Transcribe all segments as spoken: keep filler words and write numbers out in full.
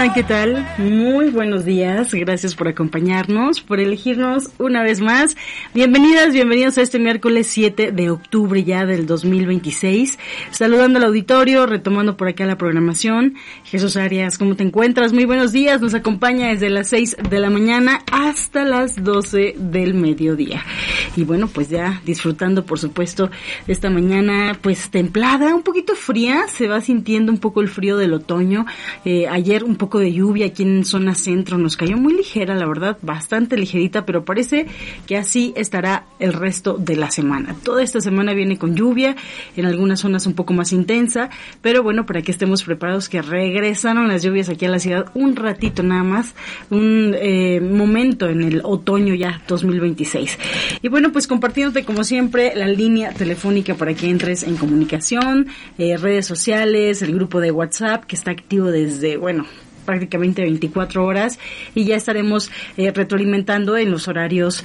Hola, ¿qué tal? Muy buenos días, gracias por acompañarnos, por elegirnos una vez más. Bienvenidas, bienvenidos a este miércoles siete de octubre ya del dos mil veintiséis. Saludando al auditorio, retomando por acá la programación. Jesús Arias, ¿cómo te encuentras? Muy buenos días, nos acompaña desde las seis de la mañana hasta las doce del mediodía. Y bueno, pues ya disfrutando, por supuesto, de esta mañana pues templada, un poquito fría, se va sintiendo un poco el frío del otoño. Eh, ayer un poco de lluvia aquí en zona centro, nos cayó muy ligera, la verdad, bastante ligerita, pero parece que así estará el resto de la semana. Toda esta semana viene con lluvia, en algunas zonas un poco más intensa, pero bueno, para que estemos preparados que regresaron las lluvias aquí a la ciudad un ratito nada más, un eh, momento en el otoño ya dos mil veintiséis. Y bueno, pues compartiéndote como siempre la línea telefónica para que entres en comunicación, eh, redes sociales, el grupo de WhatsApp que está activo desde, bueno, prácticamente veinticuatro horas, y ya estaremos eh, retroalimentando en los horarios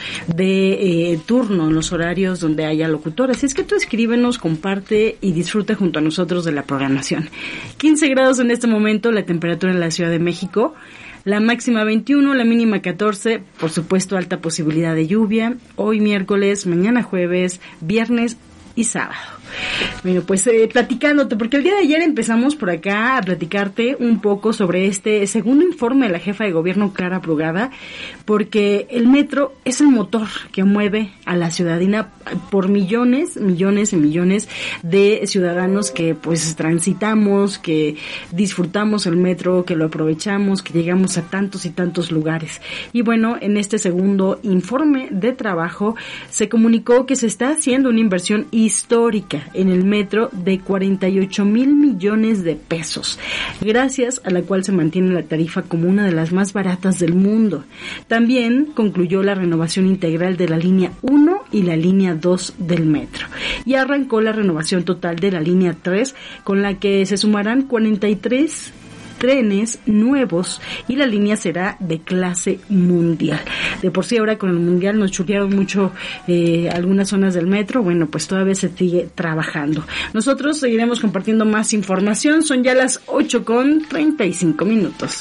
de eh, turno, en los horarios donde haya locutores. Así es que tú escríbenos, comparte y disfruta junto a nosotros de la programación. quince grados en este momento, la temperatura en la Ciudad de México. La máxima veintiuno, la mínima catorce, por supuesto alta posibilidad de lluvia, hoy miércoles, mañana jueves, viernes y sábado. Bueno, pues eh, platicándote, porque el día de ayer empezamos por acá a platicarte un poco sobre este segundo informe de la jefa de gobierno, Clara Brugada, porque el metro es el motor que mueve a la ciudadanía por millones, millones y millones de ciudadanos que pues transitamos, que disfrutamos el metro, que lo aprovechamos, que llegamos a tantos y tantos lugares. Y bueno, en este segundo informe de trabajo se comunicó que se está haciendo una inversión histórica en el metro de cuarenta y ocho mil millones de pesos, gracias a la cual se mantiene la tarifa como una de las más baratas del mundo. También concluyó la renovación integral de la línea uno y la línea dos del metro, y arrancó la renovación total de la línea tres, con la que se sumarán cuarenta y tres trenes nuevos y la línea será de clase mundial. De por sí ahora con el mundial nos chulearon mucho eh, algunas zonas del metro. Bueno, pues todavía se sigue trabajando. Nosotros seguiremos compartiendo más información. Son ya las ocho con treinta y cinco minutos.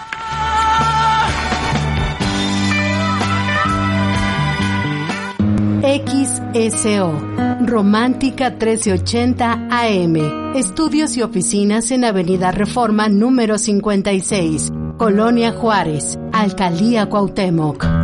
X S O, Romántica trece ochenta A M, estudios y oficinas en Avenida Reforma número cincuenta y seis, Colonia Juárez, Alcaldía Cuauhtémoc.